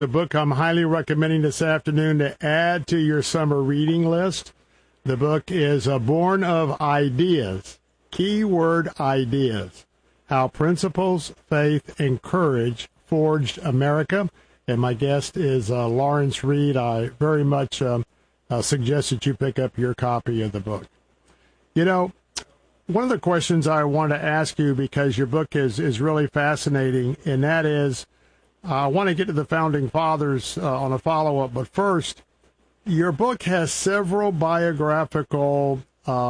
The book I'm highly recommending this afternoon to add to your summer reading list. The book is Born of Ideas, keyword ideas, How Principles, Faith, and Courage Forged America. And my guest is Lawrence Reed. I very much suggest that you pick up your copy of the book. You know, one of the questions I want to ask you, because your book is really fascinating, and that is, I want to get to the Founding Fathers on a follow-up, but first, your book has several biographical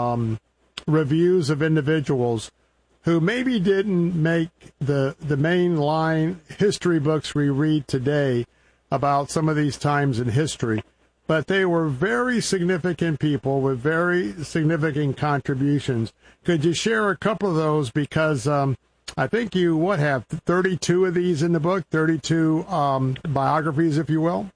reviews of individuals who maybe didn't make the mainline history books we read today about some of these times in history, but they were very significant people with very significant contributions. Could you share a couple of those? Because I think you, have 32 of these in the book, 32 biographies, if you will?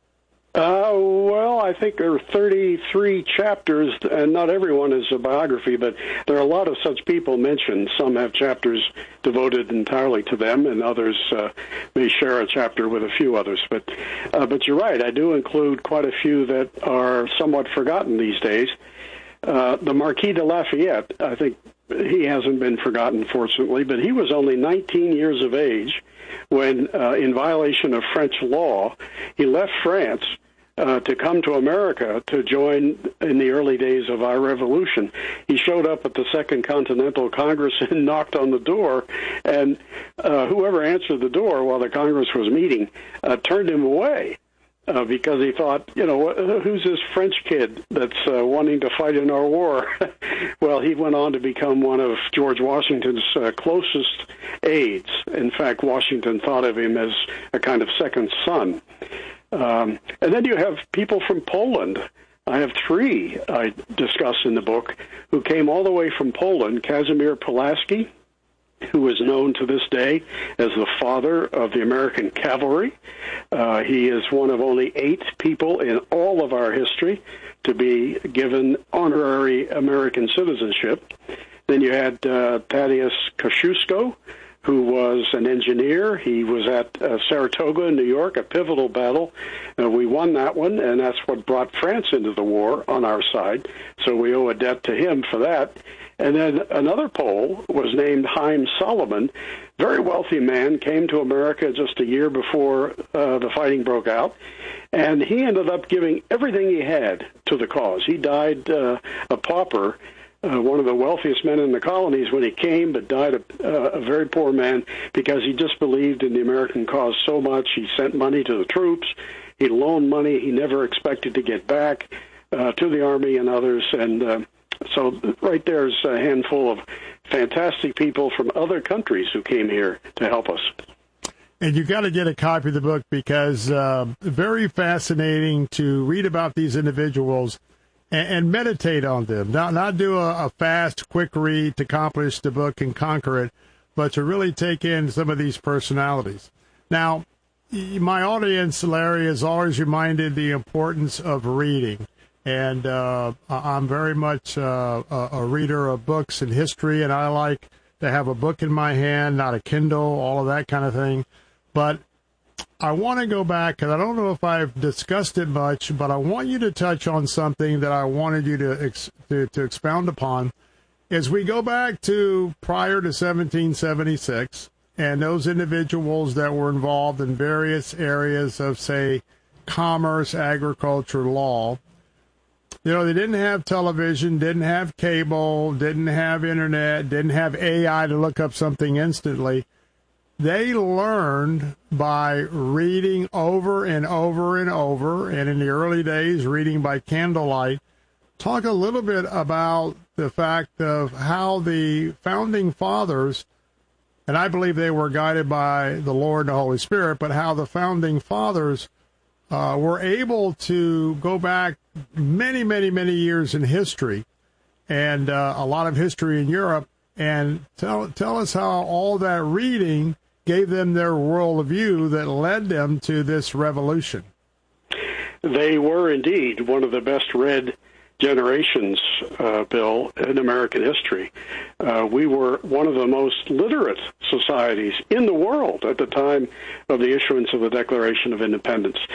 Well, I think there are 33 chapters, and not everyone is a biography, but there are a lot of such people mentioned. Some have chapters devoted entirely to them, and others may share a chapter with a few others. But you're right, I do include quite a few that are somewhat forgotten these days. The Marquis de Lafayette, I think he hasn't been forgotten, fortunately, but he was only 19 years of age when, in violation of French law, he left France to come to America to join in the early days of our revolution. He showed up at the Second Continental Congress and knocked on the door, and whoever answered the door while the Congress was meeting turned him away. Because he thought, who's this French kid that's wanting to fight in our war? Well, he went on to become one of George Washington's closest aides. In fact, Washington thought of him as a kind of second son. And then you have people from Poland. I have three I discuss in the book who came all the way from Poland. Casimir Pulaski, who is known to this day as the father of the American cavalry. He is one of only 8 people in all of our history to be given honorary American citizenship. Then you had Thaddeus Kosciuszko, who was an engineer. He was at Saratoga in New York, a pivotal battle. We won that one, and that's what brought France into the war on our side. So we owe a debt to him for that. And then another Pole was named Haim Solomon, very wealthy man, came to America just a year before the fighting broke out, and he ended up giving everything he had to the cause. He died a pauper, one of the wealthiest men in the colonies when he came, but died a very poor man because he just believed in the American cause so much. He sent money to the troops. He loaned money he never expected to get back to the Army and others, and so right there's a handful of fantastic people from other countries who came here to help us. And you've got to get a copy of the book because very fascinating to read about these individuals and meditate on them. Not do a fast, quick read to accomplish the book and conquer it, but to really take in some of these personalities. Now, my audience, Larry, is always reminded the importance of reading. And I'm very much a reader of books and history, and I like to have a book in my hand, not a Kindle, all of that kind of thing. But I want to go back, because I don't know if I've discussed it much, but I want you to touch on something that I wanted you to expound upon. As we go back to prior to 1776, and those individuals that were involved in various areas of, say, commerce, agriculture, law, they didn't have television, didn't have cable, didn't have internet, didn't have AI to look up something instantly. They learned by reading over and over and over, and in the early days, reading by candlelight. Talk a little bit about the fact of how the Founding Fathers, and I believe they were guided by the Lord and the Holy Spirit, but how the Founding Fathers were able to go back many, many, many years in history and a lot of history in Europe, and tell us how all that reading gave them their worldview that led them to this revolution. They were indeed one of the best read generations, Bill, in American history. We were one of the most literate societies in the world at the time of the issuance of the Declaration of Independence.